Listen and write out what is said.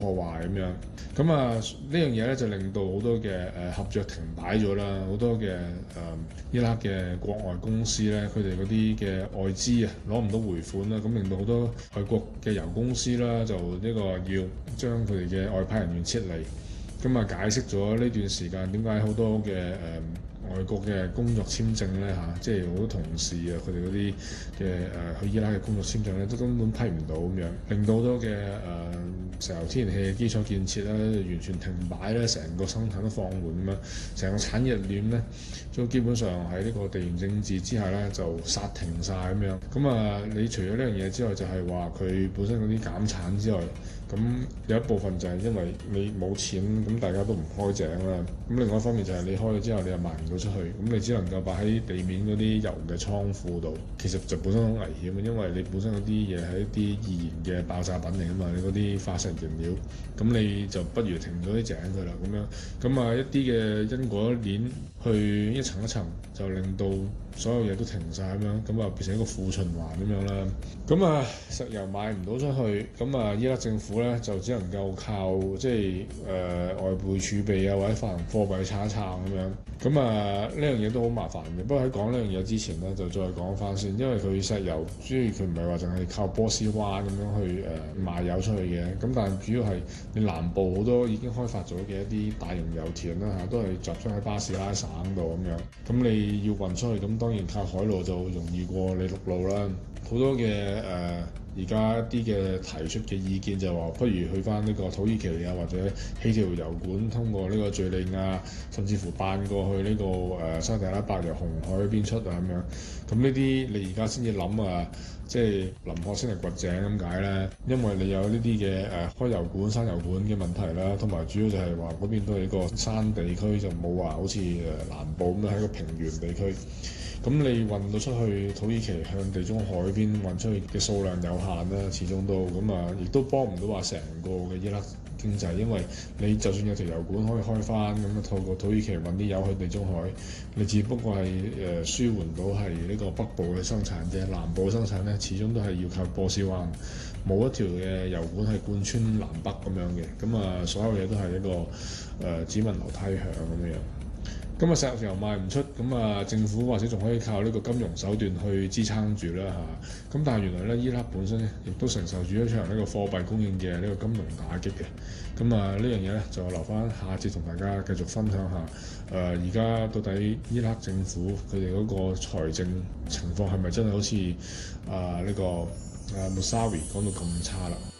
破壞咁樣。咁啊呢樣嘢咧就令到好多嘅合約停擺咗啦，好多嘅伊拉克嘅國外公司咧，佢哋嗰啲嘅外資啊攞唔到回款啦，咁令到好多外國嘅油公司啦就呢個要將佢哋嘅外派人員撤離。咁啊解釋咗呢段時間點解好多嘅外國嘅工作簽證咧即係好多同事啊，佢哋嗰啲嘅去伊拉克嘅工作簽證咧，都根本批唔到咁樣，令到好多嘅石油天然氣嘅基礎建設咧完全停擺咧，成個生產都放緩咁樣，成個產業鏈咧都基本上喺呢個地緣政治之下咧就殺停晒咁樣。咁啊，你除咗呢樣嘢之外，就係話佢本身嗰啲減產之外，咁有一部分就係因為你冇錢，咁大家都唔開井啦。咁另外一方面就係你開咗之後，你又賣唔到出去，咁你只能夠擺喺地面嗰啲油嘅倉庫度。其實就本身好危險嘅，因為你本身嗰啲嘢係一啲易燃嘅爆炸品嚟㗎嘛，你嗰啲化石燃料，咁你就不如停咗啲井佢啦。咁啊一啲嘅因果鏈去一層一層，就令到所有嘢都停晒咁樣，咁啊變成一個負循環咁樣啦。咁啊石油賣唔到出去，咁啊伊拉克政府咧就只能夠靠即係外匯儲備啊，或者發行貨幣撐一撐咁樣。咁啊呢樣嘢都好麻煩嘅。不過喺講呢樣嘢之前咧，就再講翻先，因為佢石油主要佢唔係話淨係靠波斯灣咁樣去賣油出去嘅。咁但係主要係你南部好多已經開發咗嘅一啲大型油田啦都係集中喺巴士拉省度咁樣。咁你要運出去，咁當然靠海路就容易過你陸路啦。好多嘅而家一啲嘅提出嘅意見就話，不如去翻呢個土耳其啊，或者起條油管通過呢個敍利亞，甚至乎辦過去呢個沙特阿拉伯由紅海嗰邊出啊咁樣。咁呢啲你而家先至諗啊，即係臨渴先嚟掘井咁解咧。因為你有呢啲嘅開油管、山油管嘅問題啦，同埋主要就係話嗰邊都係一個山地區，就冇話好似南部咁樣係一個平原地區。咁你運到出去土耳其向地中海邊運出去嘅數量有限啦，始終都咁啊，亦都幫唔到話成個嘅伊拉克經濟，因為你就算有條油管可以開翻，咁啊透過土耳其運啲油去地中海，你只不過係舒緩到係呢個北部嘅生產啫，南部嘅生產咧始終都係要靠波斯灣，冇一條嘅油管係貫穿南北咁樣嘅，咁啊所有嘢都係一個只聞樓梯響咁樣。咁啊石油賣唔出，咁啊政府或者仲可以靠呢個金融手段去支撐住啦嚇。咁但係原來咧伊拉克本身咧亦都承受住一場呢個貨幣供應嘅呢個金融打擊嘅。咁啊呢樣嘢咧就留翻下節同大家繼續分享下。而家到底伊拉克政府佢哋嗰個財政情況係咪真係好似呢個穆沙維講到咁差啦？